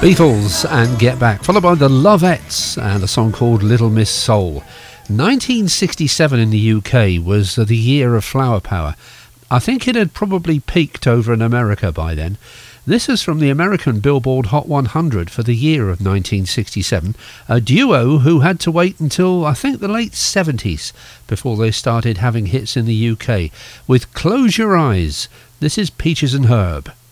Beatles and Get Back, followed by the Lovettes and a song called Little Miss Soul. 1967 in the UK was the year of flower power. I think it had probably peaked over in America by then. This is from the American Billboard Hot 100 for the year of 1967, a duo who had to wait until, I think, the late 70s before they started having hits in the UK, with Close Your Eyes. This is Peaches and Herb.